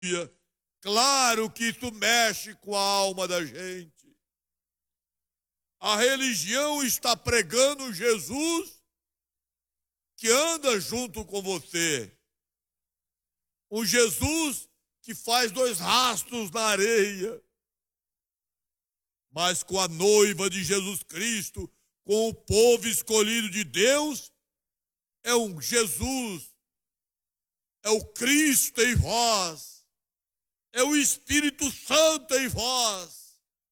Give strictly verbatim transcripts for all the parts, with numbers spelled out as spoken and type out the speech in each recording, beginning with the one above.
Claro que isso mexe com a alma da gente. A religião está pregando Jesus que anda junto com você. Um Jesus que faz dois rastros na areia. Mas com a noiva de Jesus Cristo, com o povo escolhido de Deus, é um Jesus, é o Cristo em vós, é o Espírito Santo em vós.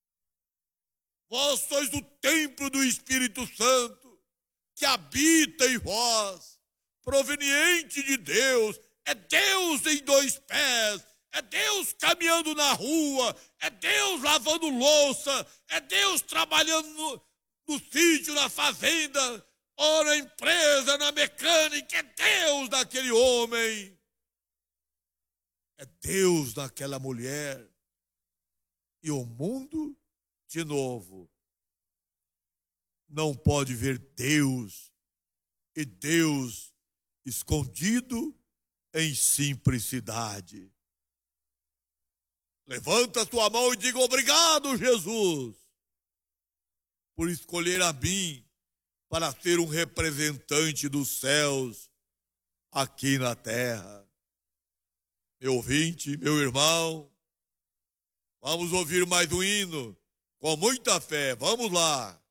Vós sois o templo do Espírito Santo, que habita em vós, proveniente de Deus. É Deus em dois pés, é Deus caminhando na rua, é Deus lavando louça, é Deus trabalhando no, no sítio, na fazenda, ou na empresa, na mecânica. É Deus naquele homem, é Deus naquela mulher. E o mundo, de novo, não pode ver Deus, e Deus escondido em simplicidade. Levanta a tua mão e diga: obrigado, Jesus, por escolher a mim para ser um representante dos céus aqui na terra. Meu ouvinte, meu irmão, vamos ouvir mais um hino com muita fé. Vamos lá.